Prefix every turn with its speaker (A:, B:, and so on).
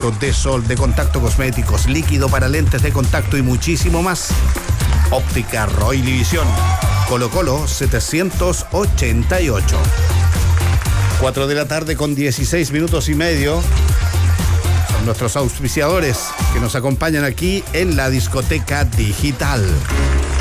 A: contacto, de sol, de contacto cosméticos, líquido para lentes de contacto y muchísimo más. Óptica Roily Visión, Colo Colo 788. 4 de la tarde con 16 minutos y medio. Son nuestros auspiciadores que nos acompañan aquí en la discoteca digital.